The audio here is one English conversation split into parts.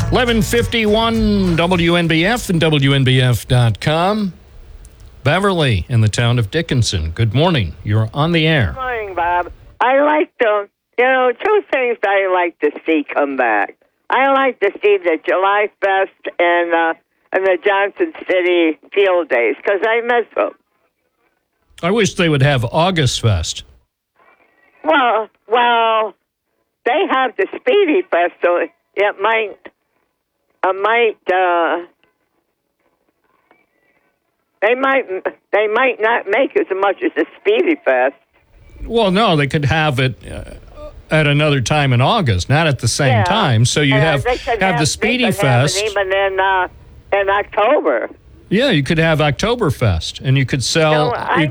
11:51 WNBF and WNBF.com. Beverly in the town of Dickinson. Good morning. You're on the air. Good morning, Bob. I like to, two things I like to see come back. I like to see the July Fest and the Johnson City Field Days because I miss them. I wish they would have August Fest. Well, they have the Speedy Fest, so it might they might not make as much as the Speedy Fest. Well, no, they could have it at another time in August, not at the same time. So you have the Speedy Fest. Even in October. Yeah, you could have Oktoberfest, and you could sell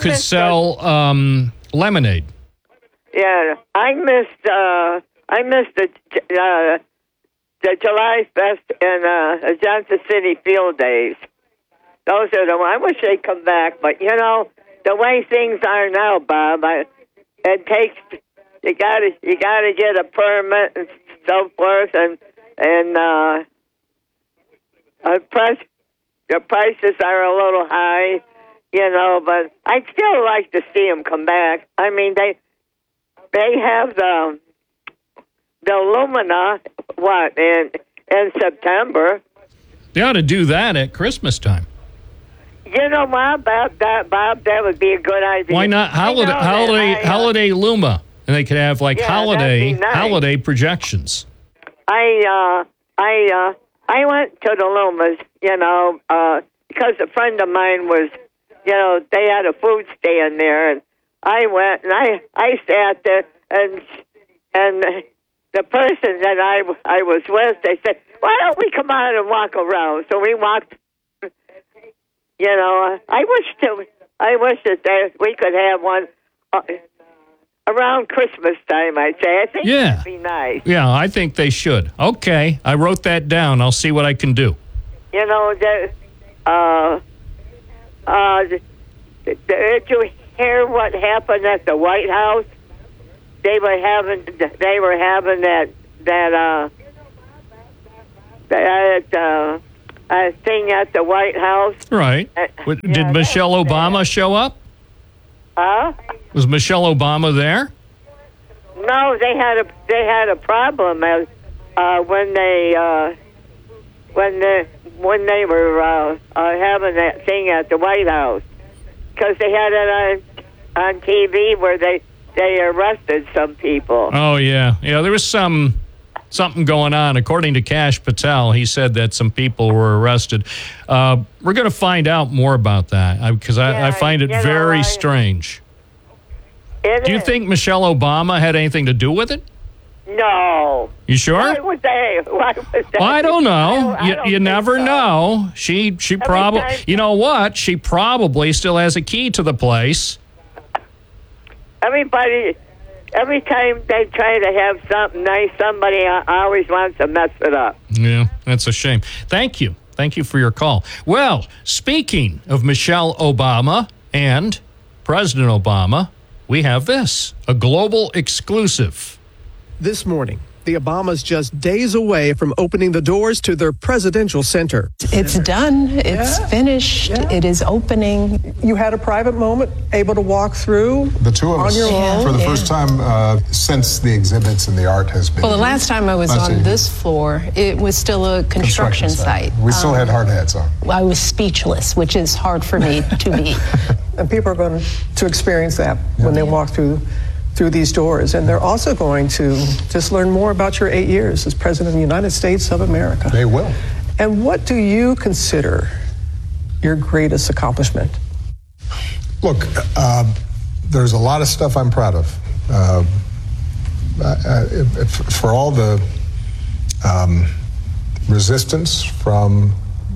lemonade. Yeah, I missed the July Fest and the Johnson City Field Days. Those are the ones. I wish they'd come back, but the way things are now, Bob, it takes you gotta get a permit and so forth, and the prices are a little high, but I'd still like to see them come back. I mean, they have the Lumina in September. They ought to do that at Christmas time. You know what, Bob? That would be a good idea. Why not holiday Luma? And they could have holiday projections. I went to the Lumas, because a friend of mine was, they had a food stand there, and I went and I sat there, and the person that I was with, they said, "Why don't we come out and walk around?" So we walked. I wish that we could have one around Christmas time, I'd say. I think that'd be nice. Yeah, I think they should. Okay, I wrote that down. I'll see what I can do. Did you hear what happened at the White House? They were having that thing at the White House. Right. Did Michelle Obama show up? Huh? Was Michelle Obama there? No, they had a problem when they were having that thing at the White House, because they had it on TV where they arrested some people. Oh yeah, there was something going on. According to Kash Patel, he said that some people were arrested. We're going to find out more about that because I find it very strange. Do you think Michelle Obama had anything to do with it? No. You sure? Why was they? Well, I don't know. You never know. She probably, she probably still has a key to the place. Every time they try to have something nice, somebody always wants to mess it up. Yeah, that's a shame. Thank you. Thank you for your call. Well, speaking of Michelle Obama and President Obama, we have this, a global exclusive. This morning, the Obamas just days away from opening the doors to their presidential center. It's done. It's finished. Yeah. It is opening. You had a private moment, able to walk through the two of us on your own? For the first time since the exhibits and the art has been. Well, the last time I was on this floor, it was still a construction site. We still had hard hats on. I was speechless, which is hard for me to be. And people are going to experience that when they walk through these doors. And they're also going to just learn more about your 8 years as President of the United States of America. They will. And what do you consider your greatest accomplishment? Look, there's a lot of stuff I'm proud of. For all the resistance from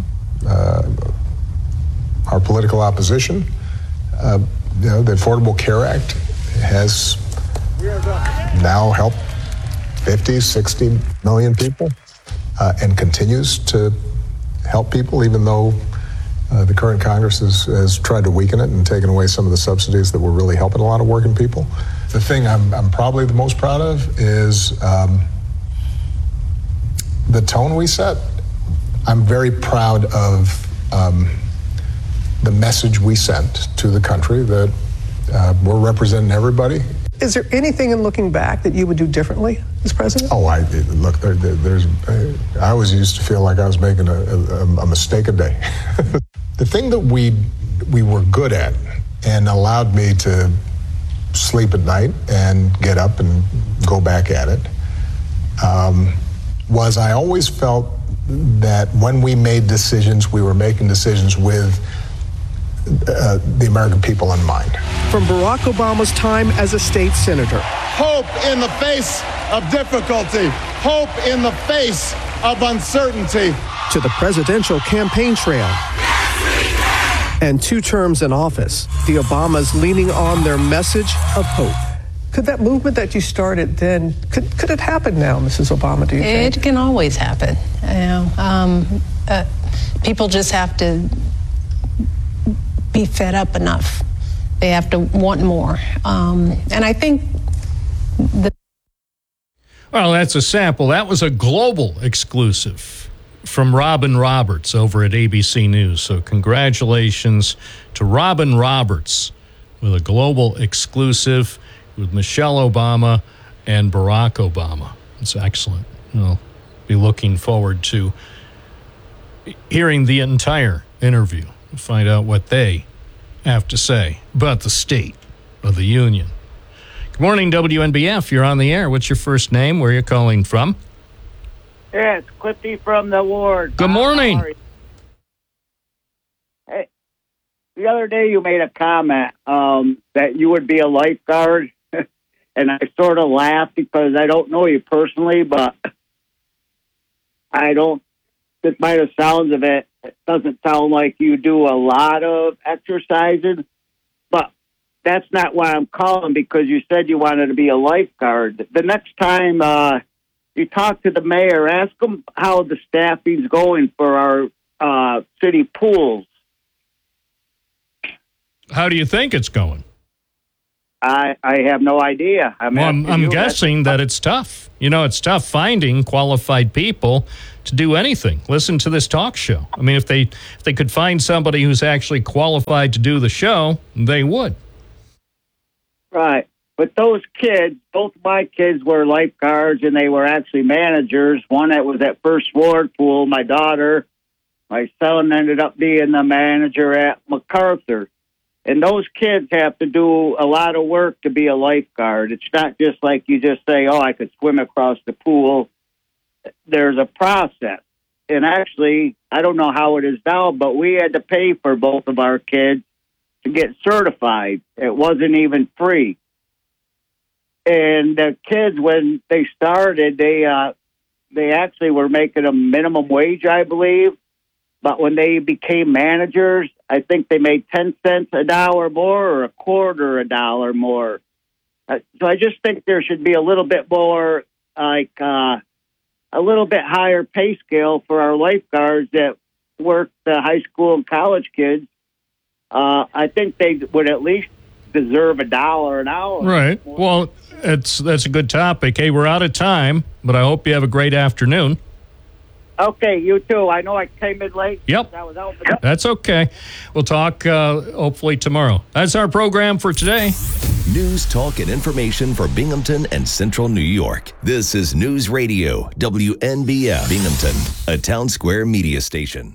our political opposition, the Affordable Care Act has now helped 50, 60 million people and continues to help people, even though the current Congress has tried to weaken it and taken away some of the subsidies that were really helping a lot of working people. The thing I'm probably the most proud of is the tone we set. I'm very proud of the message we sent to the country that we're representing everybody. Is there anything in looking back that you would do differently as president? Oh, I always used to feel like I was making a mistake a day. The thing that we were good at and allowed me to sleep at night and get up and go back at it was I always felt that when we made decisions, we were making decisions with the American people in mind. From Barack Obama's time as a state senator. Hope in the face of difficulty. Hope in the face of uncertainty. To the presidential campaign trail. And 2 terms in office, the Obamas leaning on their message of hope. Could that movement that you started then, could it happen now, Mrs. Obama, do you think? It can always happen. People just have to be fed up enough. They have to want more. And I think Well, that's a sample. That was a global exclusive from Robin Roberts over at ABC News. So congratulations to Robin Roberts with a global exclusive with Michelle Obama and Barack Obama. It's excellent. We'll be looking forward to hearing the entire interview to find out what they have to say about the State of the Union. Good morning, WNBF. You're on the air. What's your first name? Where are you calling from? Yeah, it's Cliffy from the ward. Good morning. Hey, the other day you made a comment that you would be a lifeguard, and I sort of laughed because I don't know you personally, but by the sounds of it, it doesn't sound like you do a lot of exercising, but that's not why I'm calling, because you said you wanted to be a lifeguard. The next time you talk to the mayor, ask him how the staffing's going for our city pools. How do you think it's going? I have no idea. I'm guessing that it's tough. You know, it's tough finding qualified people to do anything. Listen to this talk show. I mean, if they could find somebody who's actually qualified to do the show, they would. Right. But those kids, both my kids were lifeguards, and they were actually managers. One that was at First Ward Pool, my daughter. My son ended up being the manager at MacArthur. And those kids have to do a lot of work to be a lifeguard. It's not just like you just say, oh, I could swim across the pool. There's a process. And actually, I don't know how it is now, but we had to pay for both of our kids to get certified. It wasn't even free. And the kids, when they started, they actually were making a minimum wage, I believe. But when they became managers, I think they made 10 cents an hour more or $0.25 more. So I just think there should be a little bit more, like a little bit higher pay scale for our lifeguards that work the high school and college kids. I think they would at least deserve $1 an hour. Right. Well, that's a good topic. Hey, we're out of time, but I hope you have a great afternoon. Okay, you too. I know I came in late. Yep. I was out. That's okay. We'll talk hopefully tomorrow. That's our program for today. News, talk, and information for Binghamton and Central New York. This is News Radio, WNBF Binghamton, a Town Square media station.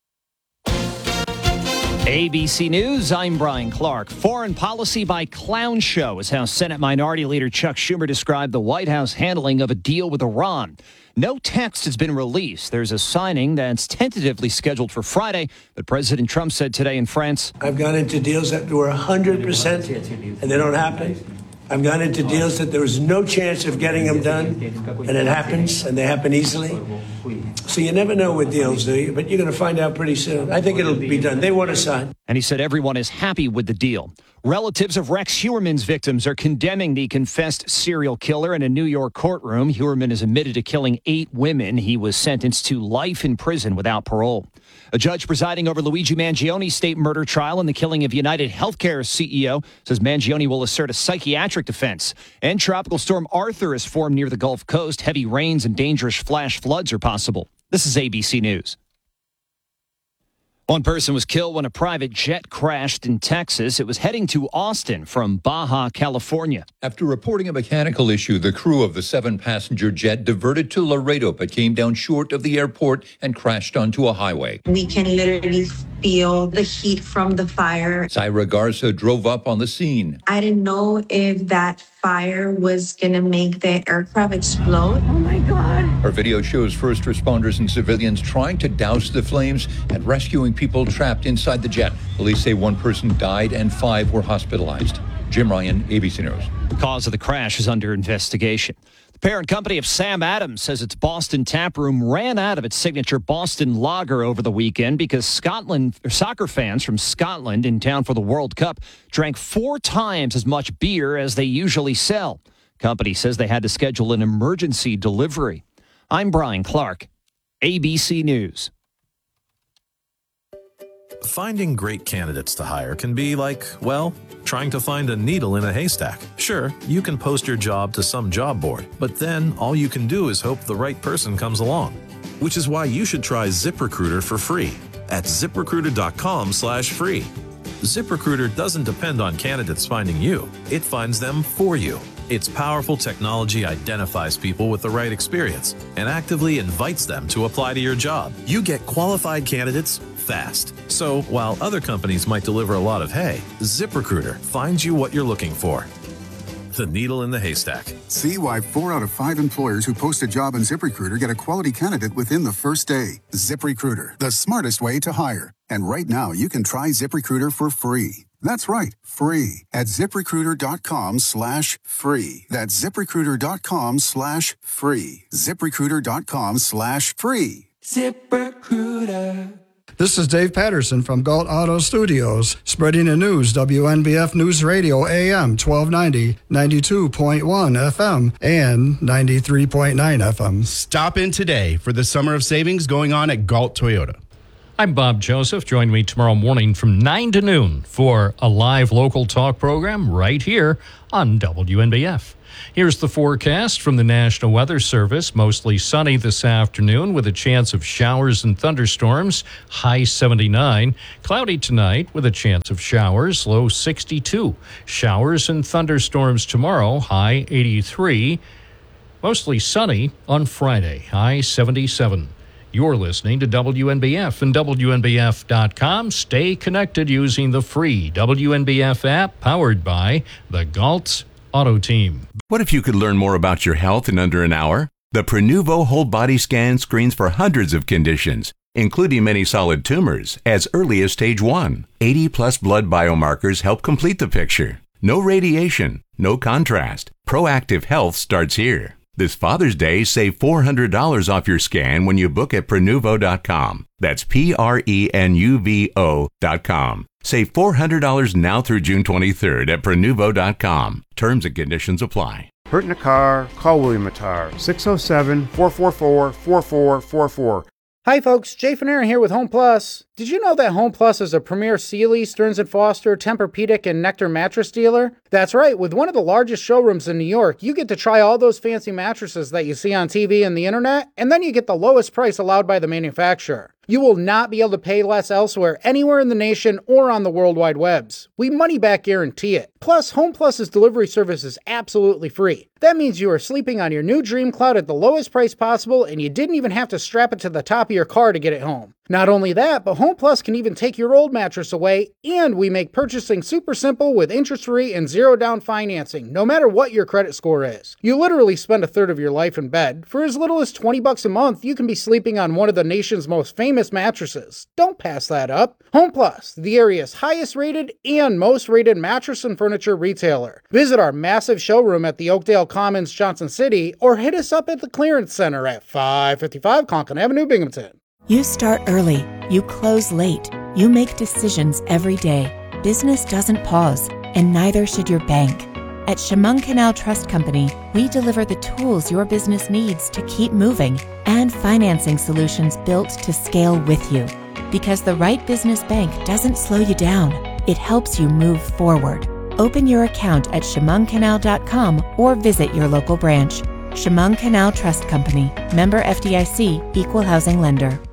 ABC News, I'm Brian Clark. Foreign policy by clown show is how Senate Minority Leader Chuck Schumer described the White House handling of a deal with Iran. No text has been released. There's a signing that's tentatively scheduled for Friday, but President Trump said today in France, I've gone into deals that were 100% and they don't happen. I've gone into deals that there was no chance of getting them done, and it happens, and they happen easily. So you never know with deals, do you? But you're going to find out pretty soon. I think it'll be done. They want to sign. And he said everyone is happy with the deal. Relatives of Rex Heuermann's victims are condemning the confessed serial killer in a New York courtroom. Heuermann is admitted to killing 8 women. He was sentenced to life in prison without parole. A judge presiding over Luigi Mangioni's state murder trial and the killing of United Healthcare's CEO says Mangioni will assert a psychiatric defense. And Tropical Storm Arthur has formed near the Gulf Coast. Heavy rains and dangerous flash floods are possible. This is ABC News. One person was killed when a private jet crashed in Texas. It was heading to Austin from Baja, California. After reporting a mechanical issue, the crew of the 7-passenger jet diverted to Laredo but came down short of the airport and crashed onto a highway. We can literally feel the heat from the fire. Zaira Garza drove up on the scene. I didn't know if that fire was going to make the aircraft explode. Oh my God. Her video shows first responders and civilians trying to douse the flames and rescuing people trapped inside the jet. Police say 1 person died and 5 were hospitalized. Jim Ryan, ABC News. The cause of the crash is under investigation. The parent company of Sam Adams says its Boston tap room ran out of its signature Boston Lager over the weekend because soccer fans from Scotland in town for the World Cup drank 4 times as much beer as they usually sell. Company says they had to schedule an emergency delivery. I'm Brian Clark, ABC News. Finding great candidates to hire can be like, well, trying to find a needle in a haystack. Sure, you can post your job to some job board, but then all you can do is hope the right person comes along. Which is why you should try ZipRecruiter for free at ZipRecruiter.com/free. ZipRecruiter doesn't depend on candidates finding you. It finds them for you. Its powerful technology identifies people with the right experience and actively invites them to apply to your job. You get qualified candidates fast. So while other companies might deliver a lot of hay, ZipRecruiter finds you what you're looking for. The needle in the haystack. See why 4 out of 5 employers who post a job on ZipRecruiter get a quality candidate within the first day. ZipRecruiter, the smartest way to hire. And right now, you can try ZipRecruiter for free. That's right, free at ZipRecruiter.com/free. That's ZipRecruiter.com/free. ZipRecruiter.com/free. ZipRecruiter. This is Dave Patterson from Galt Auto Studios, spreading the news, WNBF News Radio, AM 1290, 92.1 FM, and 93.9 FM. Stop in today for the Summer of Savings going on at Galt Toyota. I'm Bob Joseph. Join me tomorrow morning from 9 to noon for a live local talk program right here on WNBF. Here's the forecast from the National Weather Service. Mostly sunny this afternoon with a chance of showers and thunderstorms, high 79. Cloudy tonight with a chance of showers, low 62. Showers and thunderstorms tomorrow, high 83. Mostly sunny on Friday, high 77. You're listening to WNBF and WNBF.com. Stay connected using the free WNBF app powered by the Galt Auto Team. What if you could learn more about your health in under an hour? The Prenuvo Whole Body Scan screens for hundreds of conditions, including many solid tumors, as early as stage 1. 80-plus blood biomarkers help complete the picture. No radiation, no contrast. Proactive health starts here. This Father's Day, save $400 off your scan when you book at Prenuvo.com. That's Prenuvo.com. Save $400 now through June 23rd at Prenuvo.com. Terms and conditions apply. Hurt in a car? Call William Attar, 607-444-4444. Hi folks, Jay Fanera here with Home Plus. Did you know that Home Plus is a premier Sealy, Stearns & Foster, Tempur-Pedic, and Nectar mattress dealer? That's right, with one of the largest showrooms in New York, you get to try all those fancy mattresses that you see on TV and the internet, and then you get the lowest price allowed by the manufacturer. You will not be able to pay less elsewhere, anywhere in the nation or on the World Wide Webs. We money-back guarantee it. Plus, Home Plus's delivery service is absolutely free. That means you are sleeping on your new Dream Cloud at the lowest price possible, and you didn't even have to strap it to the top of your car to get it home. Not only that, but Home Plus can even take your old mattress away, and we make purchasing super simple with interest-free and zero-down financing, no matter what your credit score is. You literally spend a third of your life in bed. For as little as $20 a month, you can be sleeping on one of the nation's most famous mattresses. Don't pass that up. Home Plus, the area's highest-rated and most-rated mattress and furniture retailer. Visit our massive showroom at the Oakdale Commons, Johnson City, or hit us up at the Clearance Center at 555 Conklin Avenue, Binghamton. You start early. You close late. You make decisions every day. Business doesn't pause. and neither should your bank. At Chemung Canal Trust Company, we deliver the tools your business needs to keep moving and financing solutions built to scale with you. Because the right business bank doesn't slow you down, it helps you move forward. Open your account at chemungcanal.com or visit your local branch. Chemung Canal Trust Company, member FDIC, equal housing lender.